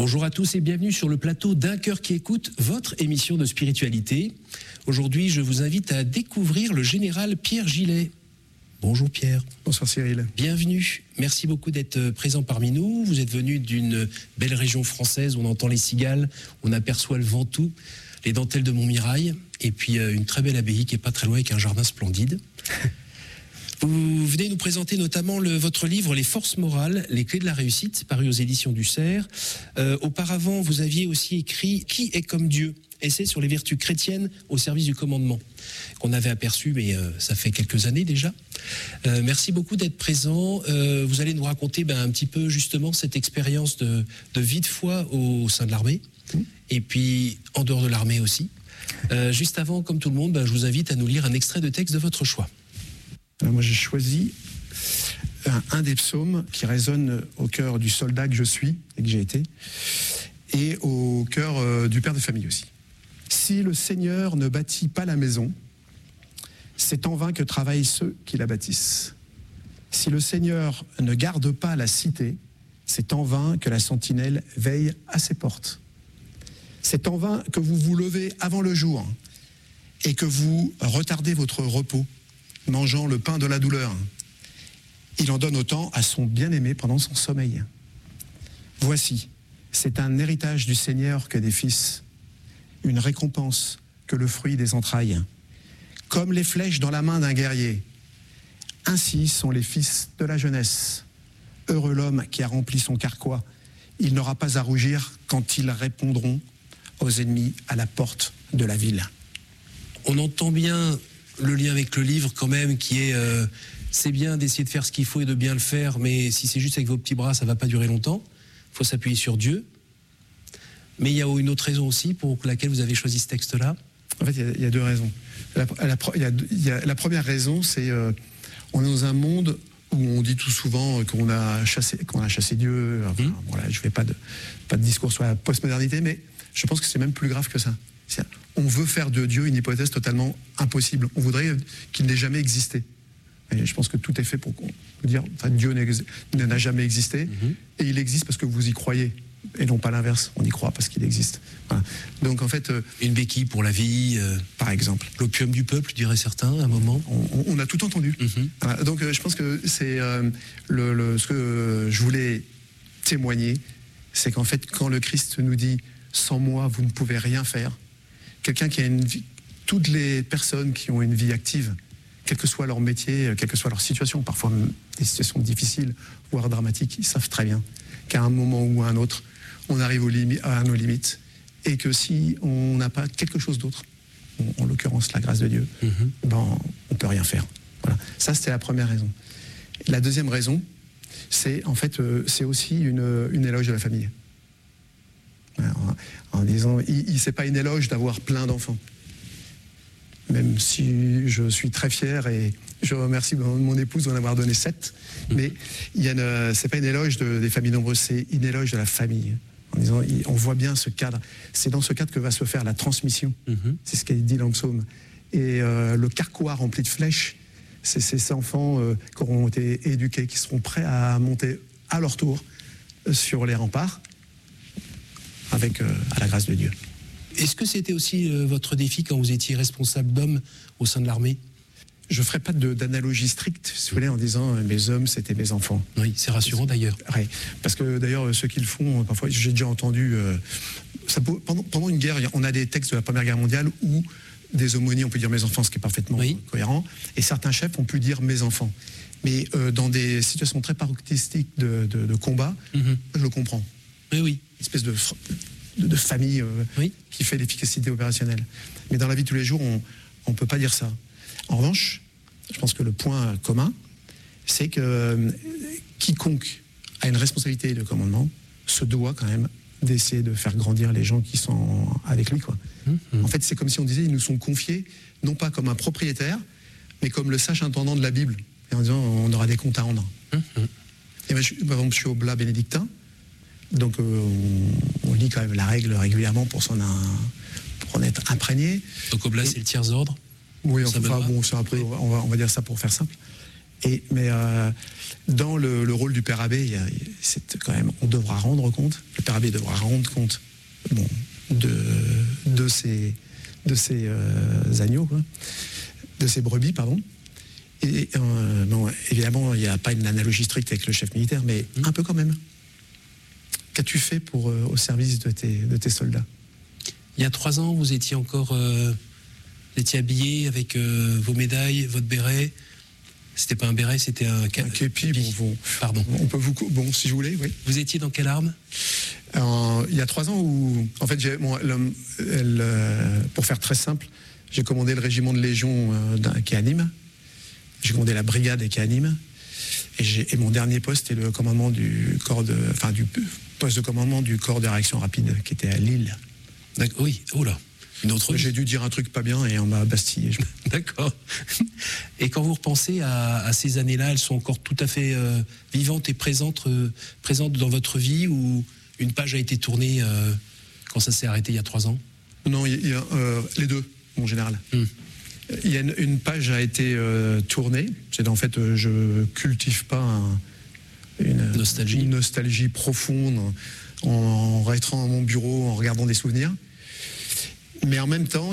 Bonjour à tous et bienvenue sur le plateau d'Un cœur qui écoute, votre émission de spiritualité. Aujourd'hui, je vous invite à découvrir le général Pierre Gillet. Bonjour Pierre. Bonsoir Cyril. Bienvenue. Merci beaucoup d'être présent parmi nous. Vous êtes venu d'une belle région française où on entend les cigales, on aperçoit le Ventoux, les dentelles de Montmirail et puis une très belle abbaye qui est pas très loin avec un jardin splendide. Vous venez nous présenter notamment votre livre « Les forces morales, les clés de la réussite », paru aux éditions du Cerf. Auparavant, vous aviez aussi écrit « Qui est comme Dieu ?» essai sur les vertus chrétiennes au service du commandement, qu'on avait aperçu, mais ça fait quelques années déjà. Merci beaucoup d'être présent. Vous allez nous raconter un petit peu justement cette expérience de vie de foi au sein de l'armée, et puis en dehors de l'armée aussi. Juste avant, comme tout le monde, je vous invite à nous lire un extrait de texte de votre choix. Alors moi j'ai choisi un des psaumes qui résonne au cœur du soldat que je suis et que j'ai été, et au cœur du père de famille aussi. Si le Seigneur ne bâtit pas la maison, c'est en vain que travaillent ceux qui la bâtissent. Si le Seigneur ne garde pas la cité, c'est en vain que la sentinelle veille à ses portes. C'est en vain que vous vous levez avant le jour et que vous retardez votre repos, mangeant le pain de la douleur. Il en donne autant à son bien-aimé pendant son sommeil. Voici, c'est un héritage du Seigneur que des fils, une récompense que le fruit des entrailles. Comme les flèches dans la main d'un guerrier, ainsi sont les fils de la jeunesse. Heureux l'homme qui a rempli son carquois, il n'aura pas à rougir quand ils répondront aux ennemis à la porte de la ville. On entend bien le lien avec le livre quand même, qui est c'est bien d'essayer de faire ce qu'il faut et de bien le faire, mais si c'est juste avec vos petits bras, ça ne va pas durer longtemps. Il faut s'appuyer sur Dieu. Mais il y a une autre raison aussi pour laquelle vous avez choisi ce texte-là. En fait, il y a deux raisons. La première raison, c'est on est dans un monde où on dit tout souvent qu'on a chassé Dieu. Enfin, voilà, je ne fais pas de discours sur la postmodernité, mais je pense que c'est même plus grave que ça. On veut faire de Dieu une hypothèse totalement impossible. On voudrait qu'il n'ait jamais existé. Et je pense que tout est fait pour dire Dieu n'a jamais existé, et il existe parce que vous y croyez, et non pas l'inverse. On y croit parce qu'il existe. Voilà. Donc en fait, une béquille pour la vie, par exemple. L'opium du peuple, diraient certains, à un moment. On a tout entendu. Voilà. Donc je pense que c'est ce que je voulais témoigner, c'est qu'en fait, quand le Christ nous dit « sans moi, vous ne pouvez rien faire », quelqu'un qui a une vie, toutes les personnes qui ont une vie active, quel que soit leur métier, quelle que soit leur situation, parfois des situations difficiles, voire dramatiques, ils savent très bien qu'à un moment ou à un autre, on arrive à nos limites, et que si on n'a pas quelque chose d'autre, en l'occurrence la grâce de Dieu, on ne peut rien faire. Voilà. Ça, c'était la première raison. La deuxième raison, c'est en fait, c'est aussi une éloge de la famille. En disant, c'est pas une éloge d'avoir plein d'enfants. Même si je suis très fier et je remercie mon épouse d'en avoir donné 7, mais c'est pas une éloge des familles nombreuses, c'est une éloge de la famille. En disant, on voit bien ce cadre. C'est dans ce cadre que va se faire la transmission. C'est ce qui est dit dans le psaume. Et le carquois rempli de flèches, c'est ces enfants qui auront été éduqués, qui seront prêts à monter à leur tour sur les remparts, avec à la grâce de Dieu. Est-ce que c'était aussi votre défi quand vous étiez responsable d'hommes au sein de l'armée ? Je ne ferai pas d'analogie stricte, si vous voulez, en disant mes hommes, c'était mes enfants. Oui, c'est rassurant d'ailleurs. Oui, parce que d'ailleurs, ceux qui le font, parfois, j'ai déjà entendu... pendant une guerre, on a des textes de la Première Guerre mondiale où des aumôniers, on peut dire mes enfants, ce qui est parfaitement cohérent, et certains chefs ont pu dire mes enfants. Mais dans des situations très paroxystiques de combat, je le comprends. Oui. Une espèce de famille qui fait l'efficacité opérationnelle. Mais dans la vie de tous les jours, on ne peut pas dire ça. En revanche, je pense que le point commun, c'est que quiconque a une responsabilité de commandement se doit quand même d'essayer de faire grandir les gens qui sont avec lui, quoi. En fait, c'est comme si on disait, ils nous sont confiés, non pas comme un propriétaire, mais comme le sage intendant de la Bible, et en disant, on aura des comptes à rendre. Et moi, par exemple, je suis oblat bénédictin, donc on lit quand même la règle régulièrement pour en être imprégné. Donc oblat, c'est le tiers ordre. Oui, enfin, bon, c'est un peu, on va dire ça pour faire simple. Mais dans le rôle du père abbé, c'est quand même, on devra rendre compte, le père abbé devra rendre compte de ces agneaux, quoi, de ces brebis, pardon. Et bon, évidemment, il n'y a pas une analogie stricte avec le chef militaire, mais un peu quand même. Qu'as-tu fait au service de tes soldats? Il y a 3 ans, vous étiez encore vous étiez habillé avec vos médailles, votre béret. C'était pas un béret, c'était un képi. Bon, pardon. On peut bon, si je voulais, oui. Vous étiez dans quelle arme? Il y a 3 ans où, en fait, pour faire très simple, j'ai commandé le régiment de Légion qui est à Nîmes. J'ai commandé la brigade qui est à Nîmes. Et mon dernier poste est le commandement du poste de commandement du corps de réaction rapide qui était à Lille. D'accord, oui, oh là, une autre. J'ai dû dire un truc pas bien et on m'a bastillé. D'accord. Et quand vous repensez à ces années-là, elles sont encore tout à fait vivantes et présentes dans votre vie, ou une page a été tournée quand ça s'est arrêté il y a 3 ans? Non, il y a les deux, en général. Il y a une page a été tournée. C'est en fait, je cultive pas une nostalgie profonde en restant à mon bureau, en regardant des souvenirs. Mais en même temps,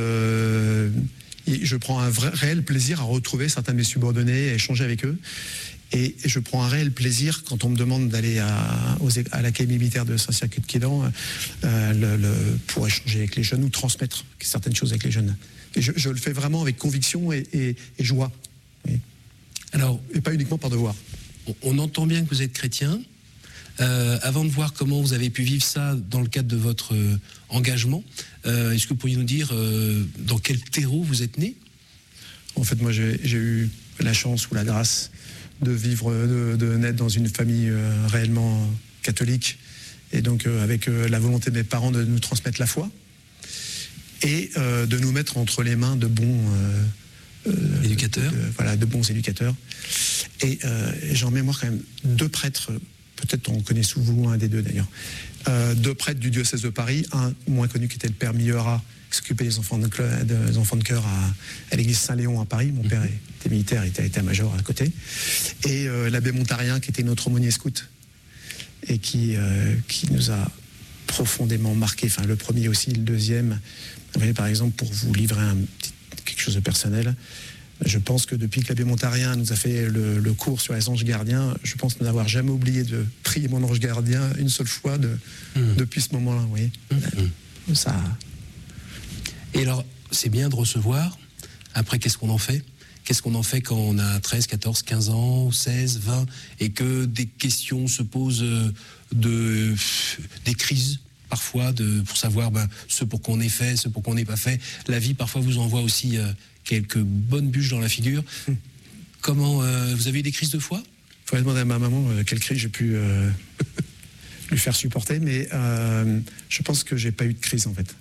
je prends un réel plaisir à retrouver certains de mes subordonnés, à échanger avec eux. Et je prends un réel plaisir quand on me demande d'aller à l'académie militaire de Saint-Cyr-Quédan pour échanger avec les jeunes ou transmettre certaines choses avec les jeunes. Et je le fais vraiment avec conviction et joie. Alors, et pas uniquement par devoir. On entend bien que vous êtes chrétien. Avant de voir comment vous avez pu vivre ça dans le cadre de votre engagement, est-ce que vous pourriez nous dire dans quel terreau vous êtes né? En fait, moi, j'ai eu la chance ou la grâce de vivre, de naître dans une famille réellement catholique, et donc avec la volonté de mes parents de nous transmettre la foi et de nous mettre entre les mains de bons éducateurs. De bons éducateurs. Et j'ai en mémoire quand même 2 prêtres. Peut-être on connaît souvent un des 2 d'ailleurs. 2 prêtres du diocèse de Paris, un moins connu qui était le père Millera, qui s'occupait des enfants de chœur à l'église Saint-Léon à Paris. Mon père était militaire, il était état-major à côté. Et l'abbé Montarien, qui était notre aumônier scout, et qui nous a profondément marqué. Enfin, le premier aussi, le deuxième. Vous voyez, par exemple, pour vous livrer quelque chose de personnel, je pense que depuis que l'abbé Montarien nous a fait le cours sur les anges gardiens, je pense n'avoir jamais oublié de prier mon ange gardien une seule fois depuis ce moment-là. Vous voyez, ça. Et alors, c'est bien de recevoir. Après, qu'est-ce qu'on en fait? Qu'est-ce qu'on en fait quand on a 13, 14, 15 ans, 16, 20, et que des questions se posent, des crises parfois, pour savoir ce pour qu'on est fait, ce pour qu'on n'est pas fait. La vie, parfois, vous envoie aussi quelques bonnes bûches dans la figure. Comment vous avez eu des crises de foi? Il faudrait demander à ma maman quelle crise j'ai pu lui faire supporter, mais je pense que j'ai pas eu de crise en fait.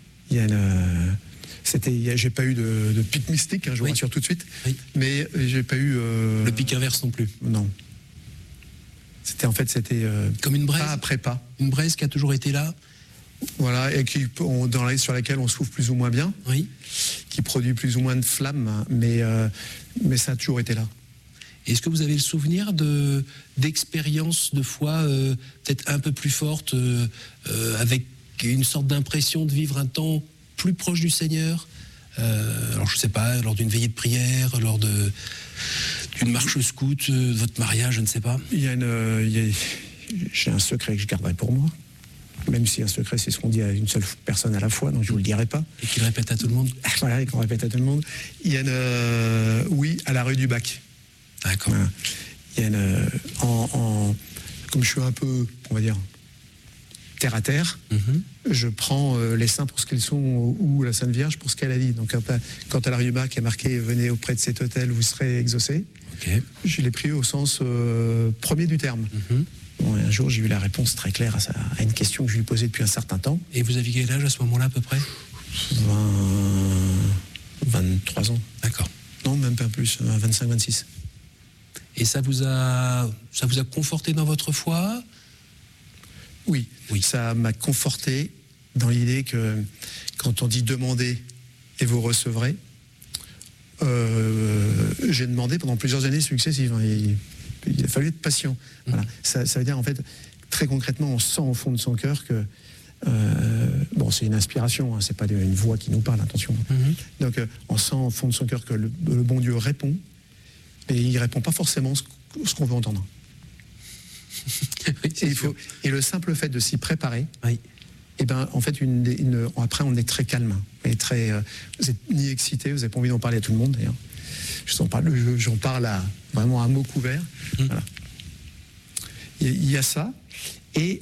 J'ai pas eu de pic mystique, je vous rassure tout de suite, mais j'ai pas eu le pic inverse non plus. Non. C'était comme une braise. Pas après pas. Une braise qui a toujours été là. Voilà, et sur laquelle on souffle plus ou moins bien, qui produit plus ou moins de flammes, mais ça a toujours été là. Est-ce que vous avez le souvenir d'expériences de foi peut-être un peu plus fortes, avec une sorte d'impression de vivre un temps plus proche du Seigneur, alors je ne sais pas, lors d'une veillée de prière, lors d'une marche scout, votre mariage, je ne sais pas. J'ai un secret que je garderai pour moi. Même si un secret, c'est ce qu'on dit à une seule personne à la fois, donc je ne vous le dirai pas. Et qu'il répète à tout le monde. Voilà, et qu'on répète à tout le monde. Il y a à la rue du Bac. D'accord. Il y a comme je suis un peu, on va dire, terre à terre, je prends les saints pour ce qu'ils sont ou la Sainte Vierge pour ce qu'elle a dit. Donc quand à la rue du Bac est marqué « Venez auprès de cet hôtel, vous serez exaucés », je l'ai pris au sens premier du terme. Bon, un jour, j'ai eu la réponse très claire à une question que je lui posais depuis un certain temps. Et vous aviez quel âge à ce moment-là, à peu près? 23 ans. D'accord. Non, même pas plus, 25, 26. Et ça vous a conforté dans votre foi? Oui, ça m'a conforté dans l'idée que quand on dit « demandez et vous recevrez », j'ai demandé pendant plusieurs années successives. Hein, il a fallu être patient. Voilà. Ça veut dire, en fait, très concrètement, on sent au fond de son cœur que bon, c'est une inspiration, hein, c'est pas une voix qui nous parle, attention. Donc, on sent au fond de son cœur que le bon Dieu répond, et il répond pas forcément ce qu'on veut entendre. Oui, et le simple fait de s'y préparer, oui. Et ben, en fait, après, on est très calme. Et très, vous n'êtes ni excité, vous n'avez pas envie d'en parler à tout le monde, d'ailleurs. J'en parle vraiment à mots couverts. Voilà. Il y a ça. Et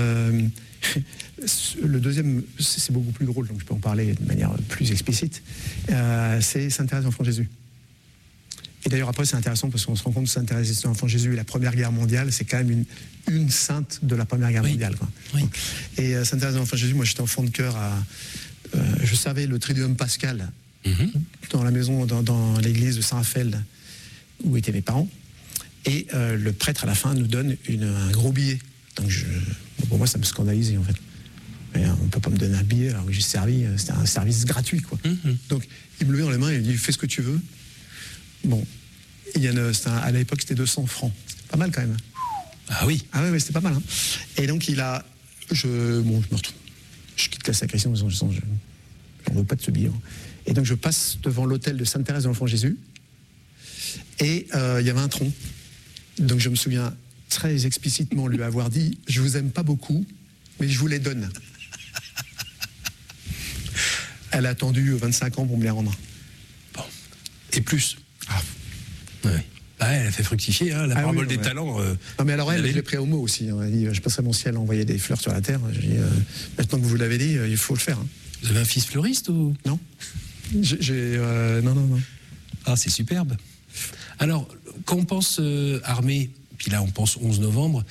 le deuxième, c'est beaucoup plus drôle, donc je peux en parler de manière plus explicite. C'est Sainte Thérèse d'Enfant Jésus. Et d'ailleurs, après, c'est intéressant parce qu'on se rend compte que Sainte Thérèse d'Enfant Jésus et la Première Guerre mondiale, c'est quand même une sainte de la Première Guerre mondiale. Quoi. Oui. Et Sainte Thérèse d'Enfant Jésus, moi, j'étais enfant de cœur je savais le Triduum Pascal dans la maison, dans l'église de Saint-Raphaël, où étaient mes parents. Et le prêtre, à la fin, nous donne un gros billet. Donc, pour moi, ça me scandalisait, en fait. Mais on ne peut pas me donner un billet alors que j'ai servi. C'était un service gratuit, quoi. Donc, il me le met dans les mains et il me dit, fais ce que tu veux. Bon, à l'époque, c'était 200 francs. C'était pas mal, quand même. Ah oui. Ah oui, c'était pas mal. Hein. Et donc, je me retrouve. Je quitte la sacristie en disant, j'en veux pas de ce billet. Et donc, je passe devant l'autel de Sainte Thérèse de l'Enfant Jésus. Et il y avait un tronc. Donc, je me souviens très explicitement lui avoir dit, je vous aime pas beaucoup, mais je vous les donne. Elle a attendu 25 ans pour me les rendre. Bon. Et plus. Ah. Ouais. Ah, elle a fait fructifier, hein, la parabole des talents. Non, mais alors je l'ai pris au mot aussi. Elle a dit, je passerai mon ciel à envoyer des fleurs sur la terre. J'ai dit, maintenant que vous l'avez dit, il faut le faire. Hein. Vous avez un fils fleuriste ou non? Non. Ah, c'est superbe. Alors, quand on pense armée, puis là on pense 11 novembre,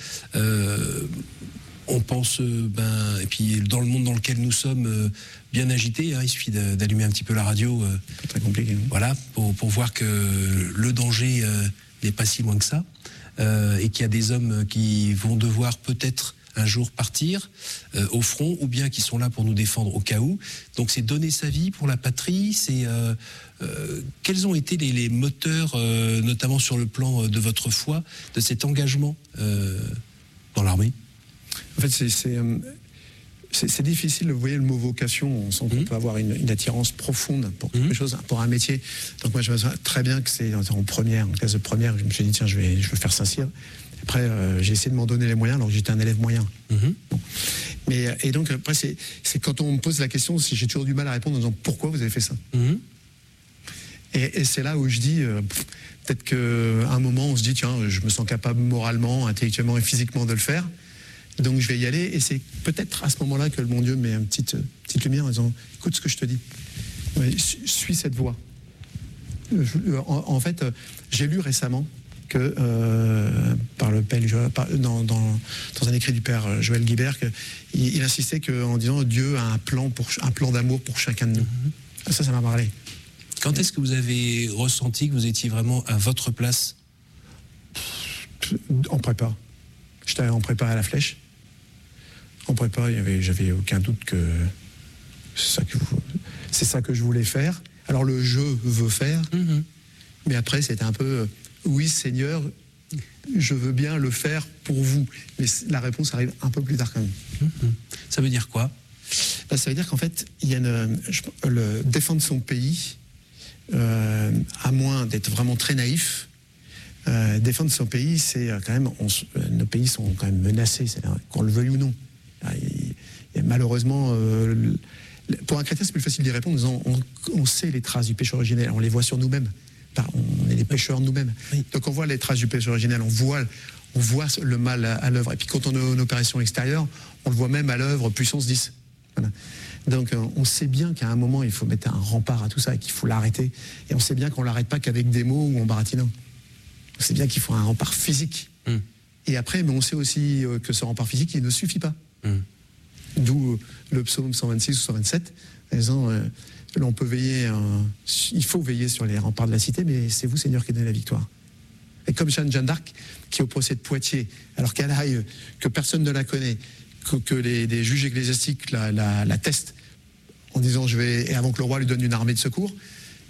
on pense, et puis dans le monde dans lequel nous sommes, bien agité, hein, il suffit d'allumer un petit peu la radio. C'est très compliqué. Hein. Voilà, pour voir que le danger n'est pas si loin que ça, et qu'il y a des hommes qui vont devoir peut-être un jour partir au front, ou bien qui sont là pour nous défendre au cas où. Donc c'est donner sa vie pour la patrie, c'est... quels ont été les moteurs, notamment sur le plan de votre foi, de cet engagement dans l'armée? En fait, c'est difficile. Vous voyez, le mot vocation, on sent qu'on peut avoir une attirance profonde pour quelque chose, pour un métier. Donc moi, je me souviens très bien que c'est en classe de première, je me suis dit, tiens, je vais faire Saint-Cyr. Après, j'ai essayé de m'en donner les moyens, alors que j'étais un élève moyen. Bon. Et donc, après, c'est quand on me pose la question, si j'ai toujours du mal à répondre en disant, pourquoi vous avez fait ça? Et c'est là où je dis, peut-être qu'à un moment, on se dit, tiens, je me sens capable moralement, intellectuellement et physiquement de le faire. Donc je vais y aller, et c'est peut-être à ce moment-là que le bon Dieu met une petite lumière en disant, écoute ce que je te dis, suis cette voie. En fait, j'ai lu récemment que par le père, dans un écrit du père Joël Guibert, il insistait en disant Dieu a un plan d'amour pour chacun de nous. Ça m'a parlé. Quand est-ce que vous avez ressenti que vous étiez vraiment à votre place? En prépa. J'étais en prépa à la Flèche. En prépa, j'avais aucun doute que c'est ça que je voulais faire. Alors le je veux faire, mais après c'était un peu oui Seigneur, je veux bien le faire pour vous. Mais la réponse arrive un peu plus tard quand même. Ça veut dire quoi? Ça veut dire qu'en fait, il y a défendre son pays, à moins d'être vraiment très naïf. Défendre son pays, c'est quand même, nos pays sont quand même menacés, qu'on le veuille ou non. Et malheureusement, pour un chrétien, c'est plus facile d'y répondre en disant on sait les traces du péché originel, on les voit sur nous-mêmes. On est des pécheurs nous-mêmes. Oui. Donc on voit les traces du péché originel, on voit le mal à l'œuvre. Et puis quand on est en opération extérieure, on le voit même à l'œuvre puissance 10. Voilà. Donc on sait bien qu'à un moment, il faut mettre un rempart à tout ça et qu'il faut l'arrêter. Et on sait bien qu'on ne l'arrête pas qu'avec des mots ou en baratinant. On sait bien qu'il faut un rempart physique. Et après, mais on sait aussi que ce rempart physique, il ne suffit pas. D'où le psaume 126 ou 127, en disant on peut veiller, il faut veiller sur les remparts de la cité, mais c'est vous, Seigneur, qui donnez la victoire. Et comme Jeanne d'Arc, qui est au procès de Poitiers, alors qu'elle arrive, que personne ne la connaît, que des juges ecclésiastiques la testent en disant et avant que le roi lui donne une armée de secours,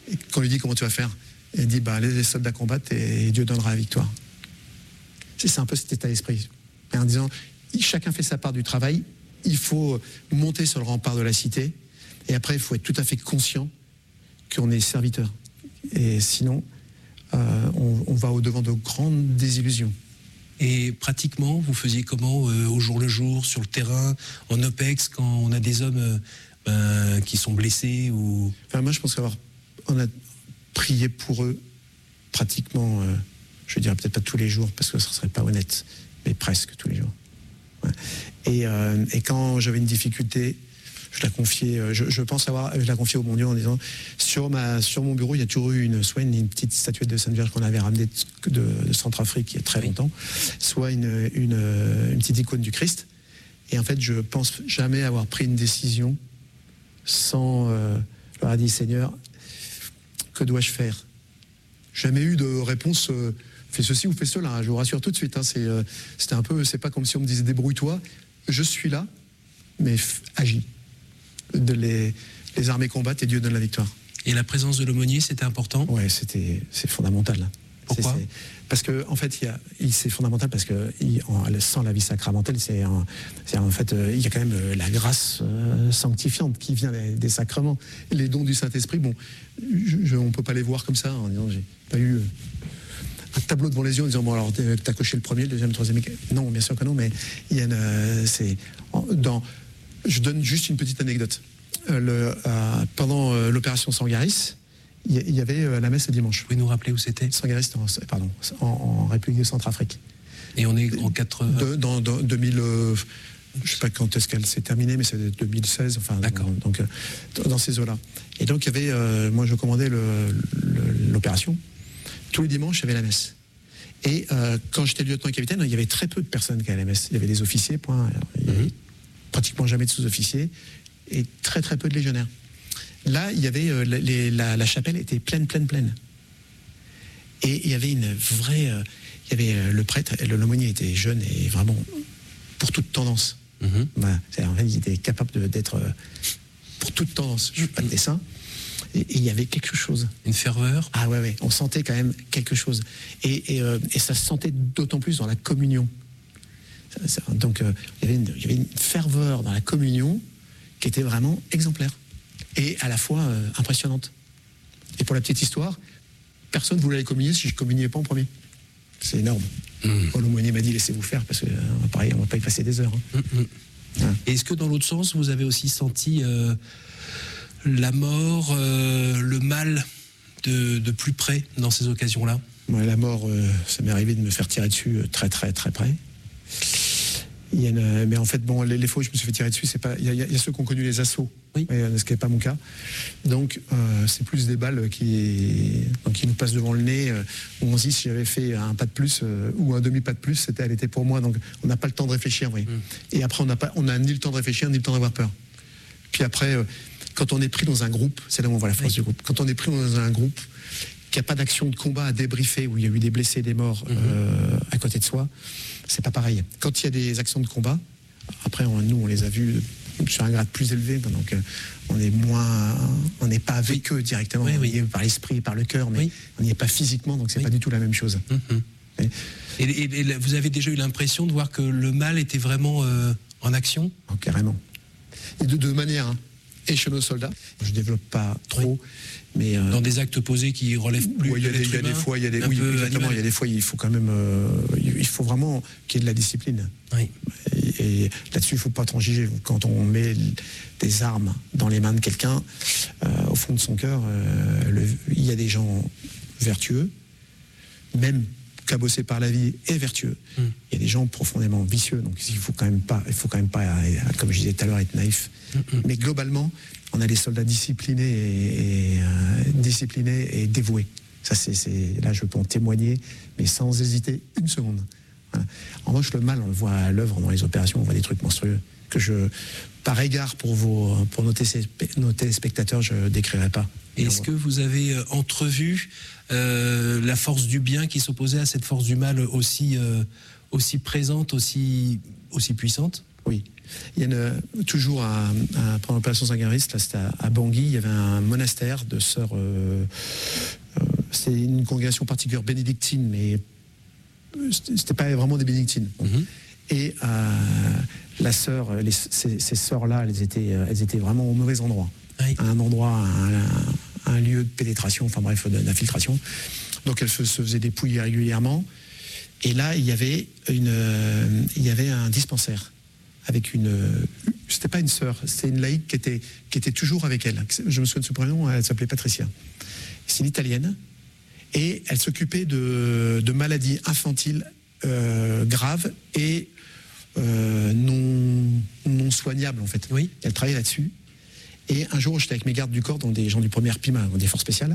Et quand on lui dit comment tu vas faire, il dit les soldats combattent et Dieu donnera la victoire. C'est un peu cet état d'esprit. Et en disant, chacun fait sa part du travail, il faut monter sur le rempart de la cité, et après il faut être tout à fait conscient qu'on est serviteur. Et sinon, on va au-devant de grandes désillusions. Et pratiquement, vous faisiez comment au jour le jour, sur le terrain, en OPEX, quand on a des hommes qui sont blessés ou... Moi, je pense qu'on a prié pour eux pratiquement, je dirais peut-être pas tous les jours, parce que ce ne serait pas honnête, mais presque tous les jours. Ouais. Et quand j'avais une difficulté, je la confiais, je la confiais au bon Dieu en disant, sur mon bureau, il y a toujours eu soit une petite statuette de Sainte Vierge qu'on avait ramenée de Centrafrique il y a très longtemps, soit une petite icône du Christ. Et en fait, je pense jamais avoir pris une décision sans leur dire, Seigneur, que dois-je faire? Jamais eu de réponse, fais ceci ou fais cela, hein, je vous rassure tout de suite. Hein, c'était un peu, c'est pas comme si on me disait débrouille-toi, je suis là, mais agis. Les armées combattent et Dieu donne la victoire. Et la présence de l'aumônier, c'était important? Ouais, c'est fondamental. Pourquoi? Parce que en fait, c'est fondamental parce que sans la vie sacramentelle, en fait, il y a quand même la grâce sanctifiante qui vient des sacrements. Les dons du Saint-Esprit, bon, on peut pas les voir comme ça en disant j'ai pas eu un tableau devant les yeux en disant bon alors t'as coché le premier, le deuxième, le troisième. Non, bien sûr que non, mais il y a je donne juste une petite anecdote. Pendant l'opération Sangaris, il y avait la messe le dimanche. Vous pouvez nous rappeler où c'était? Sangaris, en République de Centrafrique. Et on est en 80... Dans 2000... je ne sais pas quand est-ce qu'elle s'est terminée, mais c'est 2016, enfin, donc dans ces eaux-là. Et donc, il y avait, moi je commandais l'opération. Tous les dimanches, il y avait la messe. Et quand j'étais lieutenant-capitaine, il y avait très peu de personnes qui allaient à la messe. Il y avait des officiers, point. Il y avait pratiquement jamais de sous-officiers, et très très peu de légionnaires. Là, il y avait la chapelle était pleine. Et il y avait une vraie... il y avait le prêtre, l'aumônier était jeune et vraiment pour toute tendance. Voilà. En fait, il était capable d'être pour toute tendance. Je ne fais pas de dessin. Et il y avait quelque chose. Une ferveur? Ah ouais, on sentait quand même quelque chose. Et ça se sentait d'autant plus dans la communion. Donc il y avait une ferveur dans la communion qui était vraiment exemplaire. Et à la fois impressionnante. Et pour la petite histoire, personne ne voulait aller communier si je ne communiais pas en premier. C'est énorme. L'aumônier m'a dit laissez-vous faire parce que pareil, on ne va pas y passer des heures. Hein. Et est-ce que dans l'autre sens, vous avez aussi senti la mort, le mal de plus près dans ces occasions-là? Ouais, la mort, ça m'est arrivé de me faire tirer dessus très très très près. Mais en fait, bon, les fois où je me suis fait tirer dessus, c'est pas. Il y a ceux qui ont connu les assauts, oui. Ce qui n'est pas mon cas. Donc, c'est plus des balles qui nous passent devant le nez. Où on se dit si j'avais fait un pas de plus ou un demi pas de plus, elle était pour moi. Donc, on n'a pas le temps de réfléchir, oui. Et après, on a ni le temps de réfléchir ni le temps d'avoir peur. Puis après, quand on est pris dans un groupe, c'est là où on voit la force du groupe. Quand on est pris dans un groupe qu'il n'y a pas d'action de combat à débriefer, où il y a eu des blessés, des morts à côté de soi, c'est pas pareil. Quand il y a des actions de combat, après nous on les a vus sur un grade plus élevé, donc on n'est pas avec eux directement, on y est par l'esprit, par le cœur, mais on n'y est pas physiquement, donc c'est pas du tout la même chose. Et vous avez déjà eu l'impression de voir que le mal était vraiment en action? Oh, carrément. Et de deux manières. Et chez nos soldats, je développe pas trop, mais dans des actes posés qui relèvent plus de l'être humain. Il y a des fois, il faut quand même, il faut vraiment qu'il y ait de la discipline. Oui. Et là-dessus, il ne faut pas transiger. Quand on met des armes dans les mains de quelqu'un, au fond de son cœur, il y a des gens vertueux, même cabossés par la vie et vertueux. Il y a des gens profondément vicieux, donc il faut quand même pas, comme je disais tout à l'heure, être naïf. Mais globalement, on a des soldats disciplinés et dévoués. Ça, là, je peux en témoigner, mais sans hésiter une seconde. Voilà. En revanche, le mal, on le voit à l'œuvre dans les opérations, on voit des trucs monstrueux que par égard pour nos téléspectateurs, je ne décrirai pas. Est-ce que vous avez entrevu la force du bien qui s'opposait à cette force du mal aussi présente, aussi puissante? Oui. Il y a toujours pendant l'opération Saint-Garis, là c'était à Bangui, il y avait un monastère de sœurs. C'est une congrégation particulière bénédictine, mais c'était pas vraiment des bénédictines. Et la sœur, ces sœurs-là, elles étaient vraiment au mauvais endroit. Oui. À un endroit, un lieu de pénétration, enfin bref, d'infiltration. Donc elles se faisaient dépouiller régulièrement. Et là, il y avait un dispensaire avec c'était pas une sœur, c'était une laïque qui était toujours avec elle. Je me souviens de ce prénom, elle s'appelait Patricia. C'est une Italienne. Et elle s'occupait de maladies infantiles graves et non soignables, en fait. Oui. Elle travaillait là-dessus. Et un jour, j'étais avec mes gardes du corps, donc des gens du 1er PIMA, des forces spéciales,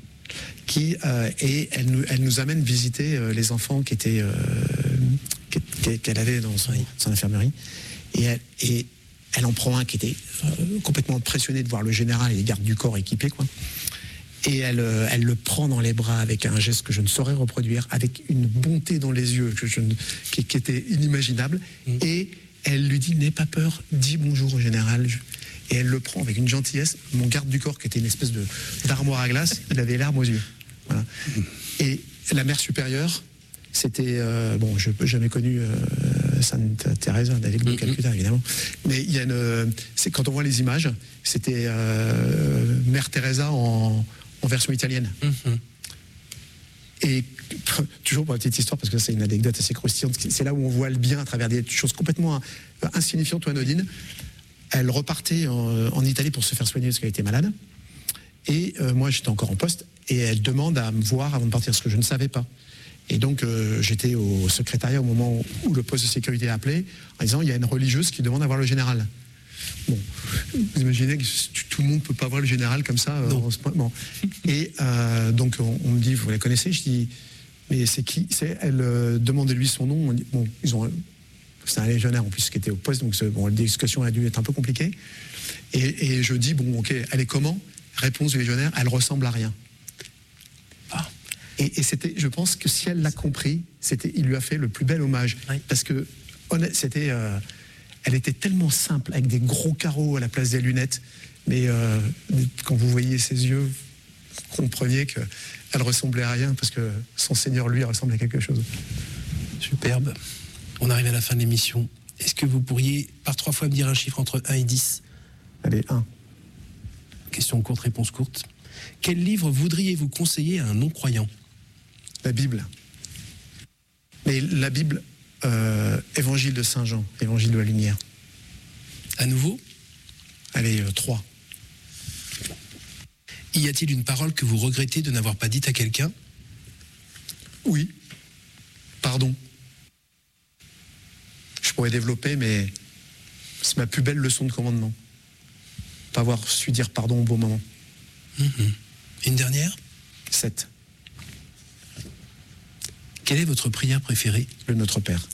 et elle nous amène visiter les enfants qu'elle avait dans son infirmerie. Et elle en prend un qui était complètement impressionné de voir le général et les gardes du corps équipés, quoi. Et elle le prend dans les bras avec un geste que je ne saurais reproduire, avec une bonté dans les yeux qui était inimaginable. Et elle lui dit, n'aie pas peur, dis bonjour au général. Et elle le prend avec une gentillesse. Mon garde du corps, qui était une espèce d'armoire à glace, il avait les larmes aux yeux. Voilà. Et la mère supérieure, c'était... je n'ai jamais connu Sainte Thérèse d'Avec de Calcutta, évidemment. Mais il y a c'est quand on voit les images, c'était Mère Teresa en version italienne. Et toujours pour la petite histoire, parce que c'est une anecdote assez croustillante, c'est là où on voit le bien à travers des choses complètement insignifiantes ou anodines. Elle repartait en Italie pour se faire soigner parce qu'elle était malade. Et moi, j'étais encore en poste. Et elle demande à me voir avant de partir, ce que je ne savais pas. Et donc, j'étais au secrétariat au moment où le poste de sécurité a appelé, en disant, il y a une religieuse qui demande à voir le général. Bon, vous imaginez que tout le monde ne peut pas voir le général comme ça en ce moment. Et donc, on me dit, vous la connaissez? Je dis, mais c'est qui? Elle demandait-lui son nom. On dit, bon, c'est un légionnaire en plus qui était au poste, donc la discussion a dû être un peu compliquée. Et je dis, bon, ok, elle est comment? Réponse du légionnaire, elle ressemble à rien. Ah. Et c'était, je pense que si elle l'a compris, il lui a fait le plus bel hommage. Oui. Parce que elle était tellement simple, avec des gros carreaux à la place des lunettes, mais quand vous voyez ses yeux, vous compreniez qu'elle ressemblait à rien, parce que son Seigneur, lui, ressemble à quelque chose. Superbe. On arrive à la fin de l'émission. Est-ce que vous pourriez, par 3 fois, me dire un chiffre entre 1 et 10? Allez, 1. Question courte, réponse courte. Quel livre voudriez-vous conseiller à un non-croyant? La Bible. Mais la Bible, Évangile de Saint Jean, Évangile de la lumière. À nouveau? Allez, 3. Y a-t-il une parole que vous regrettez de n'avoir pas dite à quelqu'un? Oui. Pardon. Je pourrais développer, mais c'est ma plus belle leçon de commandement. Pas avoir su dire pardon au bon moment. Une dernière? 7. Quelle est votre prière préférée? Le Notre Père.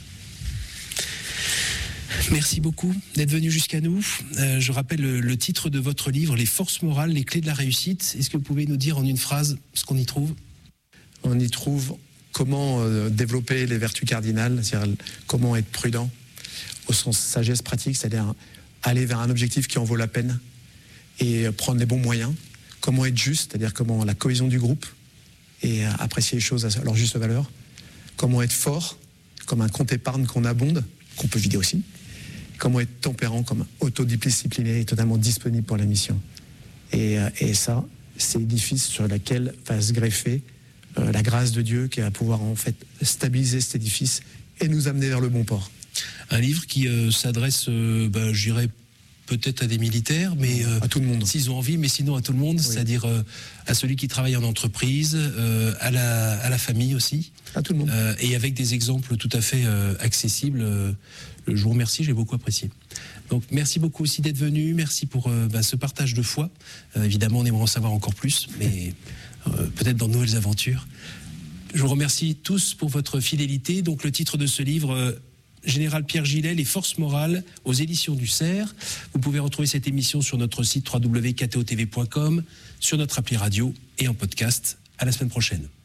Merci beaucoup d'être venu jusqu'à nous. Je rappelle le titre de votre livre, Les forces morales, les clés de la réussite. Est-ce que vous pouvez nous dire en une phrase ce qu'on y trouve? On y trouve comment développer les vertus cardinales, c'est-à-dire comment être prudent au sens sagesse pratique, c'est-à-dire aller vers un objectif qui en vaut la peine et prendre les bons moyens. Comment être juste, c'est-à-dire comment la cohésion du groupe et apprécier les choses à leur juste valeur. Comment être fort, comme un compte épargne qu'on abonde, qu'on peut vider aussi. Comment être tempérant, comme autodiscipliné et totalement disponible pour la mission. Et ça, c'est l'édifice sur lequel va se greffer la grâce de Dieu qui va pouvoir en fait stabiliser cet édifice et nous amener vers le bon port. Un livre qui s'adresse, je dirais, peut-être à des militaires, mais à tout le monde. S'ils ont envie, mais sinon à tout le monde, oui. C'est-à-dire à celui qui travaille en entreprise, à la famille aussi. À tout le monde. Et avec des exemples tout à fait accessibles. Je vous remercie, j'ai beaucoup apprécié. Donc merci beaucoup aussi d'être venu, merci pour ce partage de foi. Évidemment, on aimerait en savoir encore plus, mais peut-être dans de nouvelles aventures. Je vous remercie tous pour votre fidélité. Donc le titre de ce livre... Général Pierre Gillet, Les forces morales, aux éditions du Cerf. Vous pouvez retrouver cette émission sur notre site www.ktotv.com, sur notre appli radio et en podcast. À la semaine prochaine.